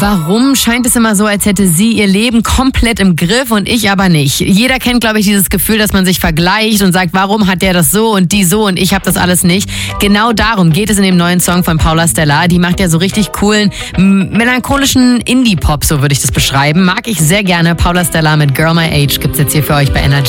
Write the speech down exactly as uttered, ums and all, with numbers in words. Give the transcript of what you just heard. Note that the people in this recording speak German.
Warum scheint es immer so, als hätte sie ihr Leben komplett im Griff und ich aber nicht? Jeder kennt, glaube ich, dieses Gefühl, dass man sich vergleicht und sagt, warum hat der das so und die so und ich habe das alles nicht. Genau darum geht es in dem neuen Song von Paula Stella. Die macht ja so richtig coolen, melancholischen Indie-Pop, so würde ich das beschreiben. Mag ich sehr gerne. Paula Stella mit Girl My Age gibt's jetzt hier für euch bei Energy.